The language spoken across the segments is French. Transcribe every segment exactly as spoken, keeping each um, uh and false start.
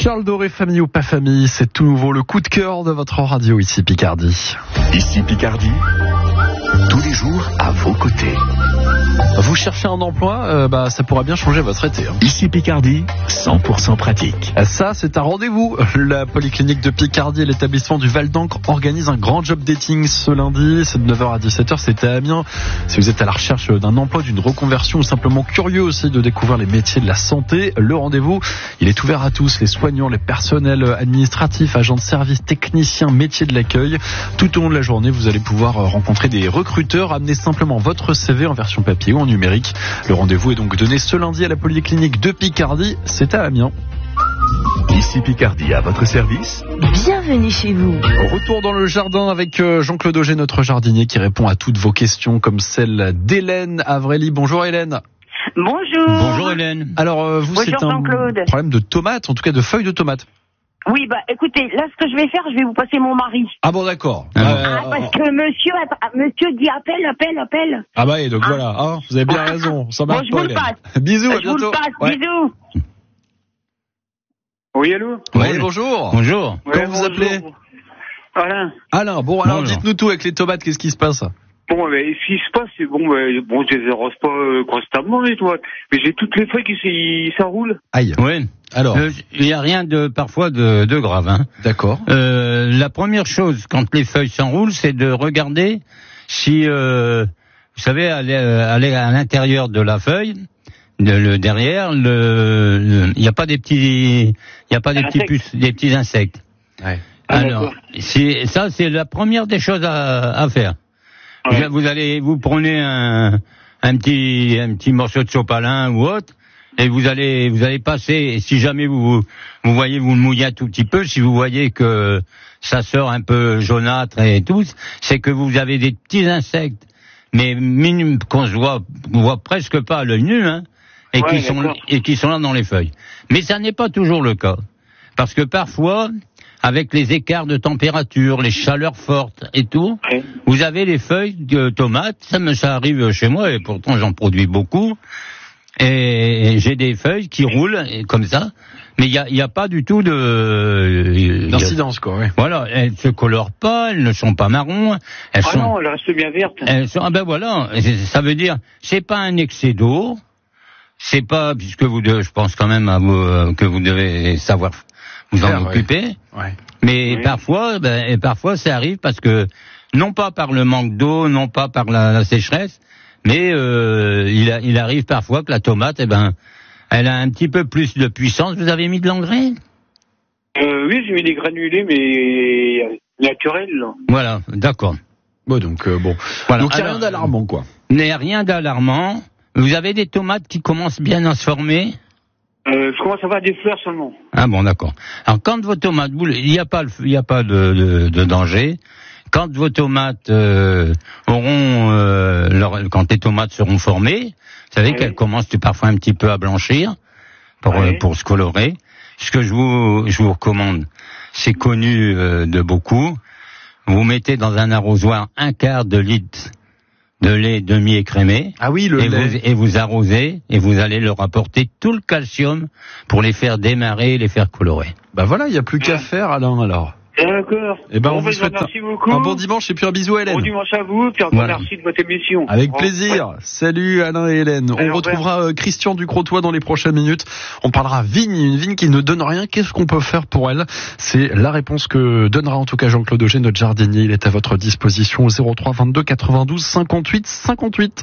Charles Doré, famille ou pas famille, c'est tout nouveau, le coup de cœur de votre radio ici Picardie. Ici Picardie, tous les jours à vos côtés. Vous cherchez un emploi, euh, bah ça pourra bien changer votre été. Hein. Ici Picardie, cent pour cent pratique. Ça, c'est un rendez-vous. La polyclinique de Picardie et l'établissement du Val d'Ancre organisent un grand job dating ce lundi. C'est de neuf heures à dix-sept heures, c'est à Amiens. Si vous êtes à la recherche d'un emploi, d'une reconversion ou simplement curieux aussi de découvrir les métiers de la santé, le rendez-vous, il est ouvert à tous, les soignants, les personnels administratifs, agents de service, techniciens, métiers de l'accueil. Tout au long de la journée, vous allez pouvoir rencontrer des recruteurs, amener simplement votre C V en version papier ou en numérique. Le rendez-vous est donc donné ce lundi à la polyclinique de Picardie, c'est à Amiens. Ici Picardie, à votre service. Bienvenue chez vous. Retour dans le jardin avec Jean-Claude Auger, notre jardinier, qui répond à toutes vos questions, comme celle d'Hélène Avrélie. Bonjour Hélène. Bonjour. Bonjour Hélène. Alors euh, vous, Bonjour, c'est un Jean-Claude. problème de tomates, en tout cas de feuilles de tomates. Oui, bah écoutez, là ce que je vais faire, je vais vous passer mon mari. Ah bon, d'accord. Ah, Euh, Ah, parce que monsieur, monsieur dit appel, appel, appel. Ah bah et donc Ah. voilà, hein, vous avez bien raison. Ça Bon, marche je pas, vous le Hélène. passe. Bisous, à je vous bientôt. le passe, Ouais. bisous. Oui, allô? Oui, Ouais. bonjour. Bonjour. Comment Ouais, vous bonjour. appelez? Alain. Alain, bon alors Bonjour. dites-nous tout avec les tomates, qu'est-ce qui se passe? Bon, ben, ce qui se passe, c'est bon, ben, bon, je les arrose pas euh, constamment, les tomates. Mais j'ai toutes les feuilles qui s'y- s'enroulent. Aïe. Oui. Alors, Euh, Il n'y a rien de parfois de, de grave. Hein. d'accord. Euh, la première chose quand les feuilles s'enroulent, c'est de regarder si, euh, vous savez, aller, aller à l'intérieur de la feuille, de, le derrière, le, le- il n'y a pas des petits, il y a pas des petits Insectes. puces, des petits insectes. Ouais. Ah, Alors, d'accord. c'est, ça c'est la première des choses à, à faire. Ouais. Vous, vous allez, vous prenez un, un petit, un petit morceau de sopalin ou autre, et vous allez, vous allez passer. Et si jamais vous, vous voyez, vous le mouillez un tout petit peu, si vous voyez que ça sort un peu jaunâtre et tout, c'est que vous avez des petits insectes, mais minimes qu'on se voit, on voit presque pas à l'œil nu, hein, et Ouais, qui sont, d'accord. et qui sont là dans les feuilles. Mais ça n'est pas toujours le cas, parce que parfois, avec les écarts de température, les chaleurs fortes et tout, Ouais. vous avez les feuilles de tomates, ça me ça arrive chez moi et pourtant j'en produis beaucoup. Et j'ai des feuilles qui roulent et comme ça, mais il y a, y a pas du tout de D'incidence, quoi, ouais. Voilà, elles se colorent pas, elles ne sont pas marron, elles Ah sont, non, elle reste bien verte. elles sont, ah ben voilà, ça veut dire c'est pas un excès d'eau, c'est pas puisque vous devez, je pense quand même à vous euh, que vous devez savoir vous en Faire, ouais. occuper. Ouais. Mais Oui. parfois, ben, et parfois, ça arrive parce que non pas par le manque d'eau, non pas par la, la sécheresse, mais euh, il, a, il arrive parfois que la tomate, eh ben, elle a un petit peu plus de puissance. Vous avez mis de l'engrais? Euh, oui, j'ai mis des granulés, mais naturels, là. Voilà, d'accord. Bon, donc, euh, bon. Voilà. Donc, il n'y a Alors, rien d'alarmant, quoi. Il n'y a rien d'alarmant. Vous avez des tomates qui commencent bien à se former? Euh, je commence à avoir des fleurs seulement. Ah bon, d'accord. Alors quand vos tomates, vous- il n'y a pas, le- il n'y a pas de, de, de danger. Quand vos tomates euh, auront, euh, leur- quand les tomates seront formées, vous savez Oui. qu'elles commencent parfois un petit peu à blanchir pour Oui. euh, pour se colorer. Ce que je vous je vous recommande, c'est connu euh, de beaucoup. Vous mettez dans un arrosoir un quart de litre de lait demi-écrémé. Ah oui, le Et lait. vous, et vous arrosez, et vous allez leur apporter tout le calcium pour les faire démarrer et les faire colorer. Bah voilà, il n'y a plus qu'à faire, Alain, alors. D'accord. Eh ben, Bon, on vous ben, je souhaite remercie beaucoup. un bon dimanche et puis un bisou à Hélène. Bon dimanche à vous, puis un Voilà. grand merci de votre émission. Avec Bon, plaisir. ouais. Salut Alain et Hélène. Allez, On au revoir. retrouvera euh, Christian Ducrotois dans les prochaines minutes. On parlera vigne, une vigne qui ne donne rien. Qu'est-ce qu'on peut faire pour elle? C'est la réponse que donnera en tout cas Jean-Claude Auger, notre jardinier. Il est à votre disposition au zéro trois vingt-deux quatre-vingt-douze cinquante-huit cinquante-huit.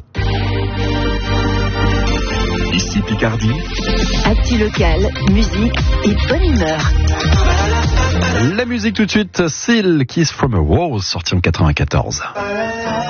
Ici Picardie, Actu local, musique et bonne humeur. La musique tout de suite, Seal Kiss from a Rose, sorti en quatre-vingt-quatorze.